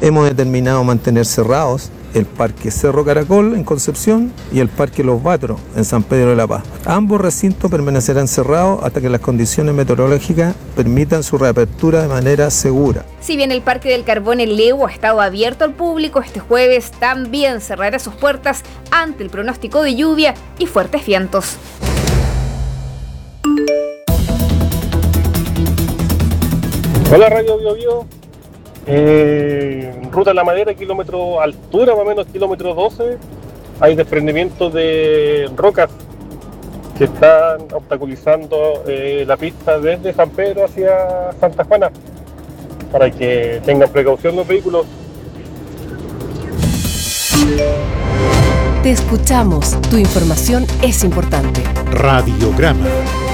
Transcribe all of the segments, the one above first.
hemos determinado mantener cerrados el Parque Cerro Caracol en Concepción y el Parque Los Batros en San Pedro de la Paz. Ambos recintos permanecerán cerrados hasta que las condiciones meteorológicas permitan su reapertura de manera segura. Si bien el Parque del Carbón en Lehue ha estado abierto al público, este jueves también cerrará sus puertas ante el pronóstico de lluvia y fuertes vientos. Hola Radio Bio Bio. Ruta La Madera, kilómetro altura, más o menos kilómetro 12, hay desprendimiento de rocas que están obstaculizando la pista desde San Pedro hacia Santa Juana, para que tengan precaución los vehículos. Te escuchamos, tu información es importante. Radiograma.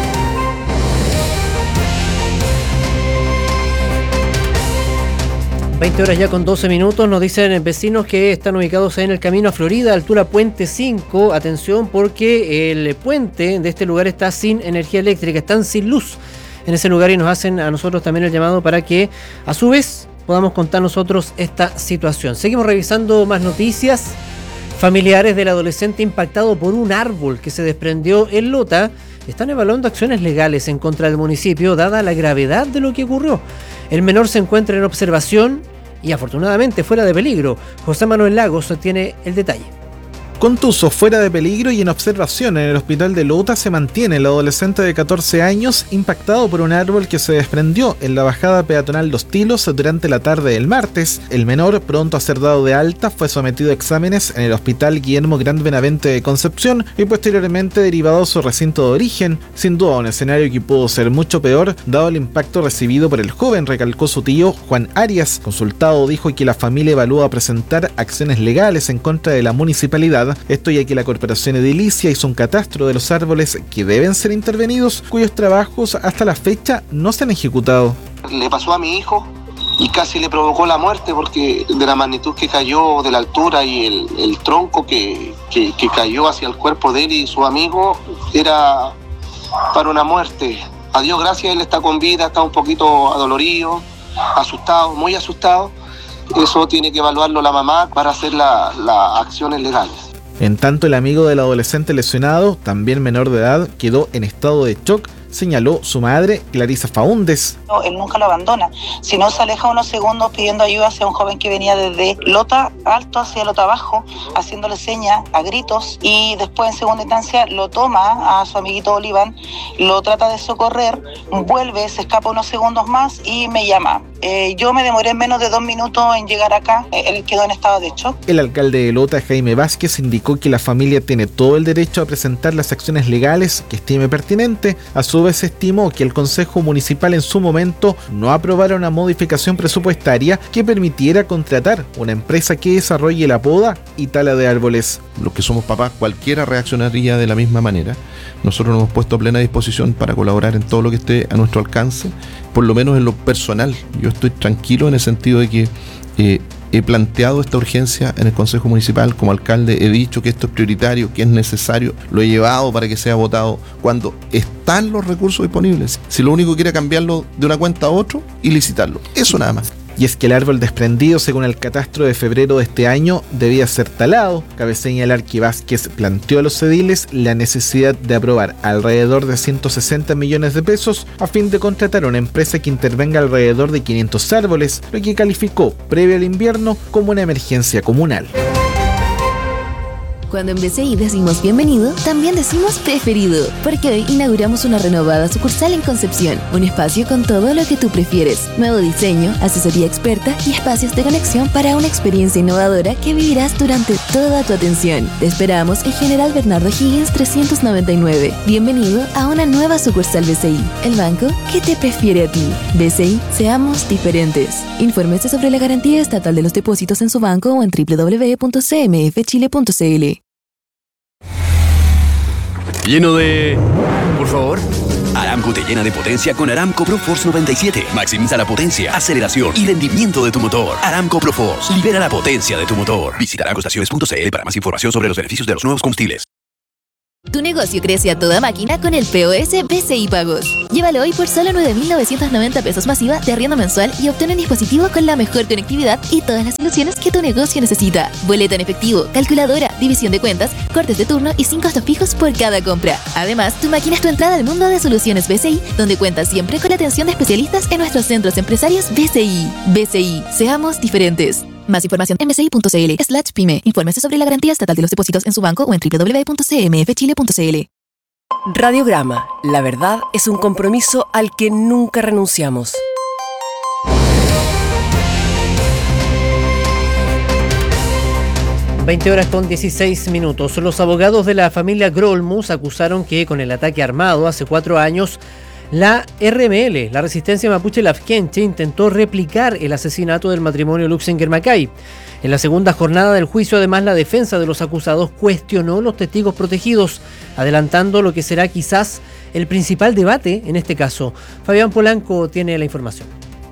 20 horas ya con 12 minutos, nos dicen vecinos que están ubicados en el camino a Florida, altura Puente 5. Atención porque el puente de este lugar está sin energía eléctrica, están sin luz en ese lugar y nos hacen a nosotros también el llamado para que a su vez podamos contar nosotros esta situación. Seguimos revisando más noticias. Familiares del adolescente impactado por un árbol que se desprendió en Lota están evaluando acciones legales en contra del municipio dada la gravedad de lo que ocurrió. El menor se encuentra en observación y afortunadamente fuera de peligro. José Manuel Lagos tiene el detalle. Contuso, fuera de peligro y en observación en el hospital de Lota se mantiene el adolescente de 14 años impactado por un árbol que se desprendió en la bajada peatonal Los Tilos durante la tarde del martes. El menor, pronto a ser dado de alta, fue sometido a exámenes en el hospital Guillermo Gran Benavente de Concepción y posteriormente derivado a su recinto de origen. Sin duda un escenario que pudo ser mucho peor dado el impacto recibido por el joven, recalcó su tío Juan Arias. Consultado dijo que la familia evalúa presentar acciones legales en contra de la municipalidad. Esto ya que la corporación edilicia hizo un catastro de los árboles que deben ser intervenidos, cuyos trabajos hasta la fecha no se han ejecutado. Le pasó a mi hijo y casi le provocó la muerte porque de la magnitud que cayó, de la altura y el tronco que cayó hacia el cuerpo de él y su amigo era para una muerte. A Dios gracias, él está con vida, está un poquito adolorido, asustado, muy asustado. Eso tiene que evaluarlo la mamá para hacer las acciones legales. En tanto, el amigo del adolescente lesionado, también menor de edad, quedó en estado de shock, señaló su madre, Clarisa Faúndez. No, él nunca lo abandona, sino se aleja unos segundos pidiendo ayuda hacia un joven que venía desde Lota alto hacia Lota abajo, haciéndole señas a gritos, y después en segunda instancia lo toma a su amiguito Oliván, lo trata de socorrer, vuelve, se escapa unos segundos más y me llama. Yo me demoré menos de 2 minutos en llegar acá, él quedó en estado de shock. El alcalde de Lota, Jaime Vázquez, indicó que la familia tiene todo el derecho a presentar las acciones legales que estime pertinente. A su vez estimó que el Consejo Municipal en su momento no aprobara una modificación presupuestaria que permitiera contratar una empresa que desarrolle la poda y tala de árboles. Los que somos papás, cualquiera reaccionaría de la misma manera. Nosotros nos hemos puesto a plena disposición para colaborar en todo lo que esté a nuestro alcance, por lo menos en lo personal. Yo estoy tranquilo en el sentido de que he planteado esta urgencia en el Consejo Municipal como alcalde, he dicho que esto es prioritario, que es necesario, lo he llevado para que sea votado cuando están los recursos disponibles. Si lo único que quiere cambiarlo de una cuenta a otra y licitarlo, eso nada más. Y es que el árbol desprendido, según el catastro de febrero de este año, debía ser talado. Cabe señalar que Vázquez planteó a los ediles la necesidad de aprobar alrededor de 160 millones de pesos a fin de contratar a una empresa que intervenga alrededor de 500 árboles, lo que calificó, previo al invierno, como una emergencia comunal. Cuando en BCI decimos bienvenido, también decimos preferido, porque hoy inauguramos una renovada sucursal en Concepción, un espacio con todo lo que tú prefieres, nuevo diseño, asesoría experta y espacios de conexión para una experiencia innovadora que vivirás durante toda tu atención. Te esperamos en General Bernardo Higgins 399. Bienvenido a una nueva sucursal BCI, el banco que te prefiere a ti. BCI, seamos diferentes. Infórmese sobre la garantía estatal de los depósitos en su banco o en www.cmfchile.cl. Lleno de... Por favor. Aramco te llena de potencia con Aramco ProForce 97. Maximiza la potencia, aceleración y rendimiento de tu motor. Aramco ProForce. Libera la potencia de tu motor. Visita aramcoestaciones.cl para más información sobre los beneficios de los nuevos combustibles. Tu negocio crece a toda máquina con el POS BCI Pagos. Llévalo hoy por solo 9.990 pesos masiva de arriendo mensual y obtén un dispositivo con la mejor conectividad y todas las soluciones que tu negocio necesita. Boleta en efectivo, calculadora, división de cuentas, cortes de turno y sin costos fijos por cada compra. Además, tu máquina es tu entrada al mundo de soluciones BCI, donde cuentas siempre con la atención de especialistas en nuestros centros empresarios BCI. BCI, seamos diferentes. Más información en bci.cl/pyme. Infórmese sobre la garantía estatal de los depósitos en su banco o en www.cmfchile.cl. Radiograma. La verdad es un compromiso al que nunca renunciamos. (20:16). Los abogados de la familia Grolmus acusaron que con el ataque armado hace 4 años, la RML, la Resistencia Mapuche Lafkenche, intentó replicar el asesinato del matrimonio Luxinger-Macay. En la segunda jornada del juicio, además, la defensa de los acusados cuestionó los testigos protegidos, adelantando lo que será quizás el principal debate en este caso. Fabián Polanco tiene la información.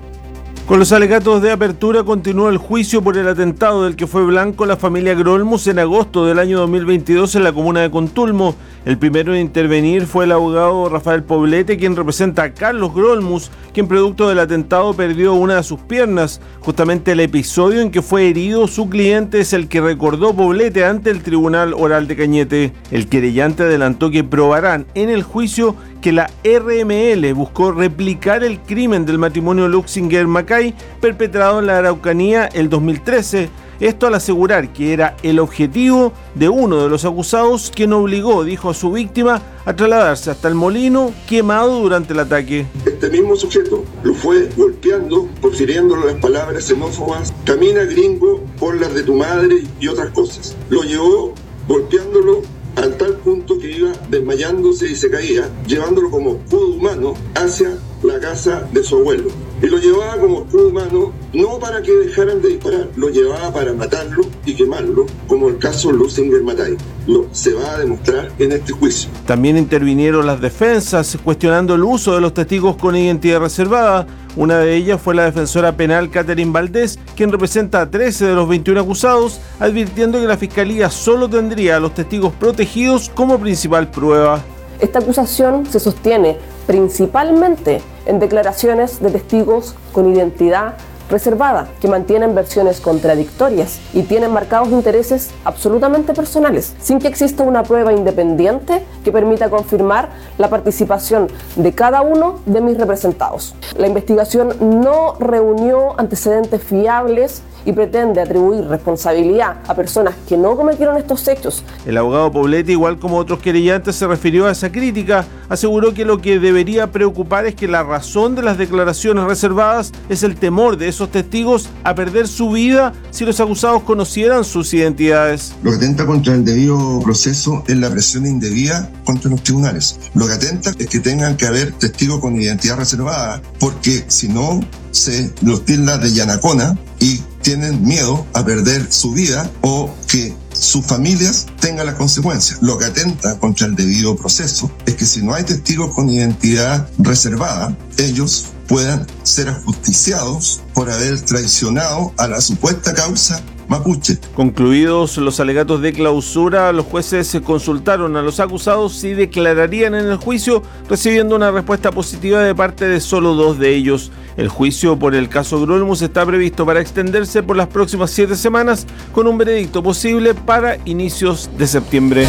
Con los alegatos de apertura continúa el juicio por el atentado del que fue blanco la familia Grolmus en agosto del año 2022 en la comuna de Contulmo. El primero en intervenir fue el abogado Rafael Poblete, quien representa a Carlos Grolmus, quien producto del atentado perdió una de sus piernas. Justamente el episodio en que fue herido su cliente es el que recordó Poblete ante el Tribunal Oral de Cañete. El querellante adelantó que probarán en el juicio que la RML buscó replicar el crimen del matrimonio Luxinger-Macay perpetrado en la Araucanía el 2013. Esto al asegurar que era el objetivo de uno de los acusados, quien obligó, dijo, a su víctima a trasladarse hasta el molino quemado durante el ataque. Este mismo sujeto lo fue golpeando, profiriéndole las palabras xenófobas, camina gringo, por las de tu madre y otras cosas. Lo llevó golpeándolo al tal punto que iba desmayándose y se caía, llevándolo como escudo humano hacia la casa de su abuelo. Y lo llevaba como escudo humano no para que dejaran de disparar, lo llevaba para matarlo y quemarlo, como el caso Luxinger-Macay. Se va a demostrar en este juicio. También intervinieron las defensas, cuestionando el uso de los testigos con identidad reservada. Una de ellas fue la defensora penal Catherine Valdés, quien representa a 13 de los 21 acusados, advirtiendo que la Fiscalía solo tendría a los testigos protegidos como principal prueba. Esta acusación se sostiene principalmente en declaraciones de testigos con identidad reservada, que mantienen versiones contradictorias y tienen marcados intereses absolutamente personales, sin que exista una prueba independiente que permita confirmar la participación de cada uno de mis representados. La investigación no reunió antecedentes fiables y pretende atribuir responsabilidad a personas que no cometieron estos hechos. El abogado Poblete, igual como otros querellantes, se refirió a esa crítica. Aseguró que lo que debería preocupar es que la razón de las declaraciones reservadas es el temor de esos testigos a perder su vida si los acusados conocieran sus identidades. Lo que atenta contra el debido proceso es la presión indebida contra los tribunales. Lo que atenta es que tengan que haber testigos con identidad reservada, porque si no, se los tilda de yanacona y tienen miedo a perder su vida o que sus familias tengan las consecuencias. Lo que atenta contra el debido proceso es que si no hay testigos con identidad reservada, ellos puedan ser ajusticiados por haber traicionado a la supuesta causa mapuche. Concluidos los alegatos de clausura, los jueces consultaron a los acusados si declararían en el juicio, recibiendo una respuesta positiva de parte de solo 2 de ellos. El juicio por el caso Grolmus está previsto para extenderse por las próximas 7 semanas, con un veredicto posible para inicios de septiembre.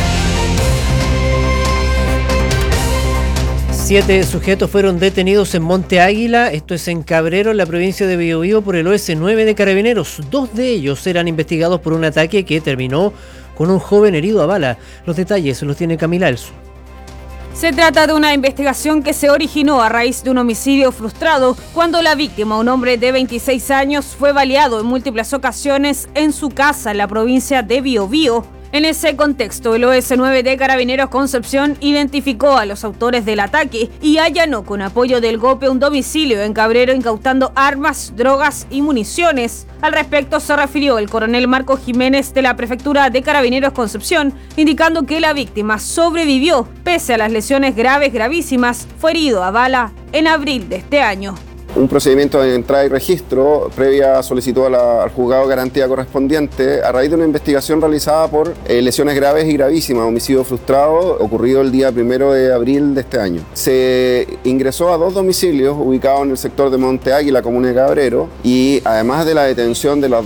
7 sujetos fueron detenidos en Monte Águila, esto es en Cabrero, en la provincia de Biobío, por el OS9 de Carabineros. 2 de ellos eran investigados por un ataque que terminó con un joven herido a bala. Los detalles los tiene Camila Elso. Se trata de una investigación que se originó a raíz de un homicidio frustrado cuando la víctima, un hombre de 26 años, fue baleado en múltiples ocasiones en su casa en la provincia de Biobío. En ese contexto, el OS9 de Carabineros Concepción identificó a los autores del ataque y allanó con apoyo del GOPE un domicilio en Cabrero, incautando armas, drogas y municiones. Al respecto se refirió el coronel Marco Jiménez de la Prefectura de Carabineros Concepción, indicando que la víctima sobrevivió pese a las lesiones gravísimas. Fue herido a bala en abril de este año. un procedimiento de entrada y registro previa solicitud al juzgado de garantía correspondiente a raíz de una investigación realizada por lesiones graves y gravísimas, homicidio frustrado ocurrido el día 1 de abril de este año. Se ingresó a 2 domicilios ubicados en el sector de Monte Águila, comuna de Cabrero, y además de la detención de las